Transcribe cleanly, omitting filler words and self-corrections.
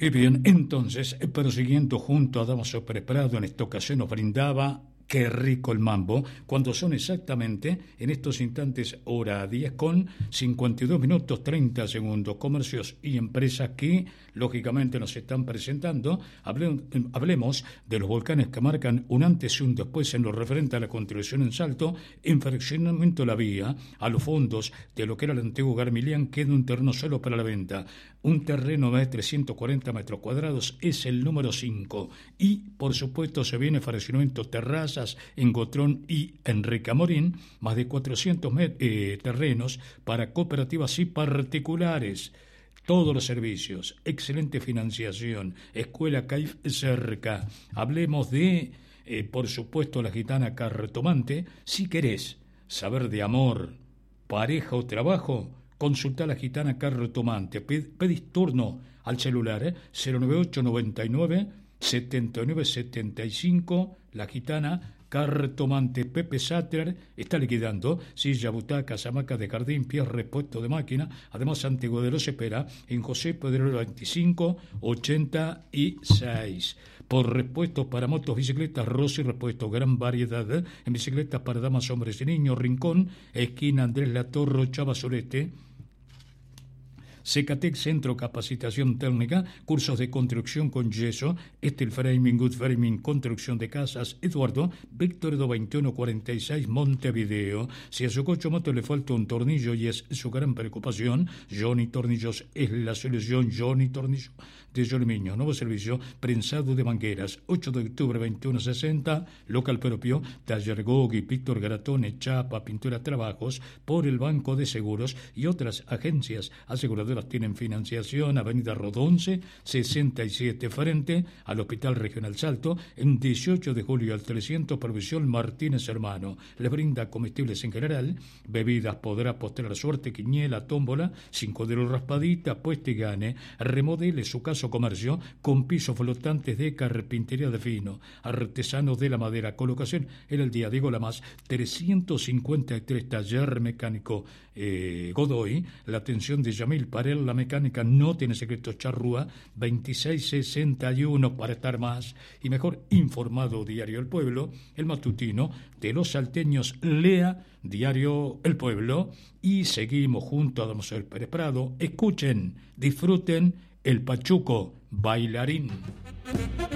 Y bien, entonces, prosiguiendo junto a Damaso Pérez Prado, en esta ocasión nos brindaba Qué rico el mambo, cuando son exactamente en estos instantes hora 10 con 52 minutos 30 segundos. Comercios y empresas que lógicamente nos están presentando. Hablemos de los volcanes que marcan un antes y un después en lo referente a la construcción en Salto, en fraccionamiento de la vía, a los fondos de lo que era el antiguo Garmilián, queda un terreno solo para la venta. Un terreno de 340 metros cuadrados es el número 5. Y, por supuesto, se viene fraccionamiento terrazas en Gotrón y Enrique Amorín, más de 400 terrenos para cooperativas y particulares. Todos los servicios, excelente financiación, escuela CAIF cerca. Hablemos de, por supuesto, la Gitana Cartomante. Si querés saber de amor, pareja o trabajo, consulta a la Gitana Cartomante. Pedís turno al celular 098 99 79 75. La Gitana Cartomante. Pepe Sattler está liquidando silla, butacas, hamacas de jardín, pies, repuesto de máquina. Además, Santiago de los espera en José Pedrero 25 86. Por repuestos para motos, bicicletas, Rossi repuestos, gran variedad en bicicletas para damas, hombres y niños. Rincón, esquina Andrés Latorro, Chava Solete. Secatec, Centro Capacitación Técnica, cursos de construcción con yeso, steel framing, wood framing, construcción de casas. Eduardo, Víctor 2146, Montevideo. Si a su coche o moto le falta un tornillo y es su gran preocupación, Johnny Tornillos es la solución. Johnny Tornillo de Yolmiño, nuevo servicio, prensado de mangueras. 8 de octubre 2160, local propio, taller Gogi, Víctor Garatone, chapa, pintura, trabajos por el Banco de Seguros y otras agencias aseguradoras tienen financiación. Avenida Rodonce 67, frente al Hospital Regional Salto, en 18 de julio al 300, Provisión Martínez Hermano. Le brinda comestibles en general, bebidas, podrá apostar a suerte, quiniela, tómbola, 5 de los raspadita, apueste y gane. Remodele su caso comercio con pisos flotantes de carpintería de fino, artesanos de la madera. Colocación en el día Diego Lamas 353, taller mecánico Godoy. La atención de Yamil Parel, la mecánica no tiene secretos. Charrúa 2661. Para estar más y mejor informado, Diario El Pueblo, el matutino de los salteños. Lea Diario El Pueblo. Y seguimos junto a Damaso Pérez Prado. Escuchen, disfruten el Pachuco Bailarín.